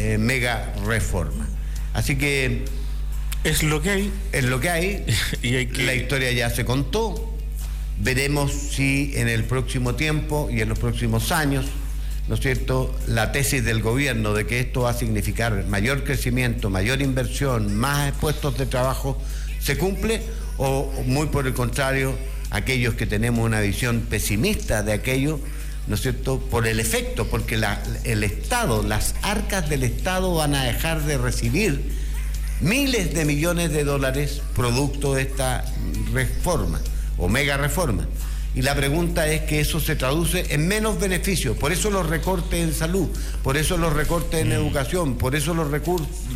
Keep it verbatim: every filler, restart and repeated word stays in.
eh, mega reforma. Así que es lo que hay. Es lo que hay. Y hay que... La historia ya se contó. Veremos si en el próximo tiempo y en los próximos años, ¿no es cierto?, la tesis del gobierno de que esto va a significar mayor crecimiento, mayor inversión, más puestos de trabajo, se cumple, o muy por el contrario, aquellos que tenemos una visión pesimista de aquello, ¿no es cierto?, por el efecto, porque la, el Estado, las arcas del Estado van a dejar de recibir miles de millones de dólares producto de esta reforma o mega reforma. Y la pregunta es que eso se traduce en menos beneficios. Por eso los recortes en salud, por eso los recortes en educación, por eso los recursos